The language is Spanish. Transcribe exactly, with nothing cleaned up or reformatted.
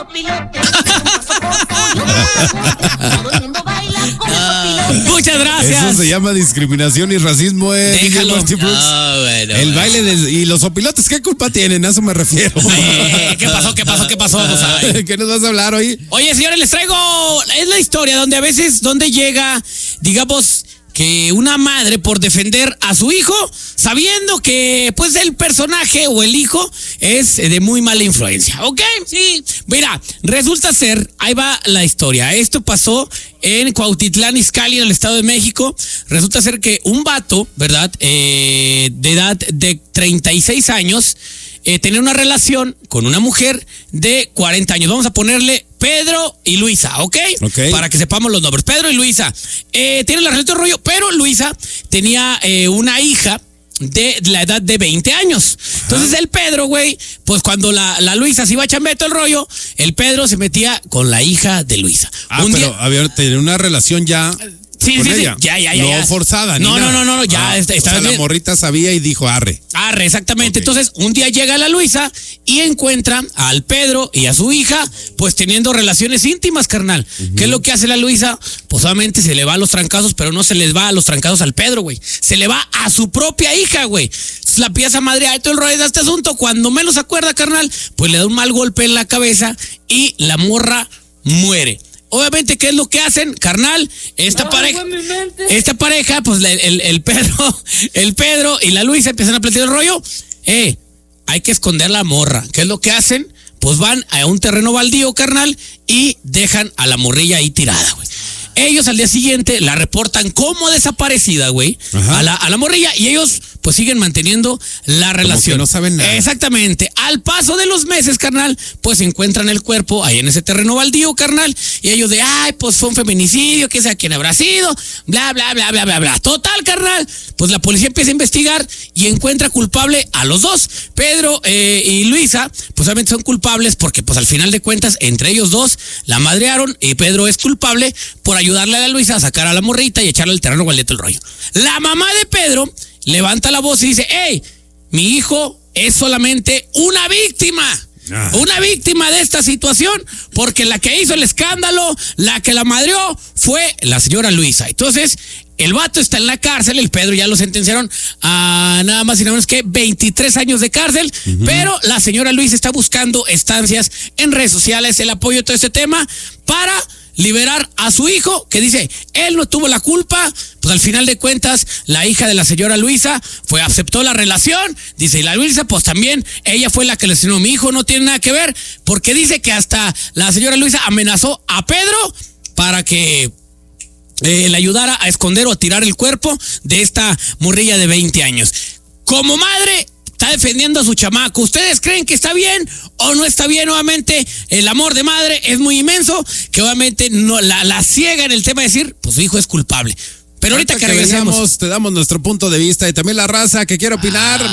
Muchas gracias. Eso se llama discriminación y racismo, eh. Déjalo. No, bueno, el bueno. baile de, y los opilotes, ¿qué culpa tienen? A eso me refiero. Eh, ¿Qué pasó? ¿Qué pasó? ¿Qué pasó? O sea, ¿qué nos vas a hablar hoy? Oye, señores, les traigo, es la historia donde a veces, donde llega, digamos, que una madre por defender a su hijo, sabiendo que pues el personaje o el hijo es de muy mala influencia, ¿ok? Sí, mira, resulta ser, ahí va la historia, esto pasó en Cuautitlán Izcalli, en el Estado de México. Resulta ser que un vato, ¿verdad? Eh, de edad de treinta y seis años, Eh, tener una relación con una mujer de cuarenta años. Vamos a ponerle Pedro y Luisa, ¿ok? Ok. Para que sepamos los nombres. Pedro y Luisa. Eh, tienen la relación de rollo, pero Luisa tenía eh, una hija de la edad de veinte años. Ajá. Entonces el Pedro, güey, pues cuando la, la Luisa se iba a chambear todo el rollo, el Pedro se metía con la hija de Luisa. Ah, Un pero día, había tener una relación ya. Sí, con sí, ella. sí, ya, ya, ya. No ya. forzada, ni No, nada. no, no, no, ya Ah, está, o está sea, bien. la morrita sabía y dijo arre. Arre, exactamente. Okay. Entonces, un día llega la Luisa y encuentra al Pedro y a su hija, pues teniendo relaciones íntimas, carnal. Uh-huh. ¿Qué es lo que hace la Luisa? Pues obviamente se le va a los trancazos, pero no se les va a los trancazos al Pedro, güey. Se le va a su propia hija, güey. La pieza madre a todo el rollo de este asunto. Cuando menos se acuerda, carnal, pues le da un mal golpe en la cabeza y la morra muere. Obviamente, ¿qué es lo que hacen, carnal? Esta no, pareja, esta pareja, pues el, el, el Pedro, el Pedro y la Luisa empiezan a platicar el rollo. Eh, hay que esconder la morra. ¿Qué es lo que hacen? Pues van a un terreno baldío, carnal, y dejan a la morrilla ahí tirada, güey. Ellos al día siguiente la reportan como desaparecida, güey, a la, a la morrilla, y ellos pues siguen manteniendo la relación. Como que no saben nada. Exactamente. Al paso de los meses, carnal, pues encuentran el cuerpo ahí en ese terreno baldío, carnal, y ellos de, ay, pues fue un feminicidio, que sea quién habrá sido, bla, bla, bla, bla, bla, bla. Total, carnal, pues la policía empieza a investigar y encuentra culpable a los dos. Pedro eh, y Luisa, pues obviamente son culpables porque pues al final de cuentas, entre ellos dos, la madrearon y Pedro es culpable por ayudarle a la Luisa a sacar a la morrita y echarle al terreno baldío el rollo. La mamá de Pedro levanta la voz y dice, hey, mi hijo es solamente una víctima. Ah. Una víctima de esta situación, porque la que hizo el escándalo, la que la madreó, fue la señora Luisa. Entonces, el vato está en la cárcel, el Pedro ya lo sentenciaron a nada más y nada menos que veintitrés años de cárcel, uh-huh. Pero la señora Luisa está buscando estancias en redes sociales, el apoyo de todo este tema, para liberar a su hijo, que dice, él no tuvo la culpa, pues al final de cuentas, la hija de la señora Luisa fue, aceptó la relación, dice, y la Luisa, pues también, ella fue la que le enseñó, mi hijo no tiene nada que ver, porque dice que hasta la señora Luisa amenazó a Pedro para que eh, le ayudara a esconder o a tirar el cuerpo de esta morrilla de veinte años. Como madre, está defendiendo a su chamaco. ¿Ustedes creen que está bien o no está bien? Nuevamente, el amor de madre es muy inmenso, que obviamente no, la, la ciega en el tema de decir, pues su hijo es culpable. Pero ahorita, ahorita que regresemos, te damos nuestro punto de vista y también la raza que quiere opinar. Ah.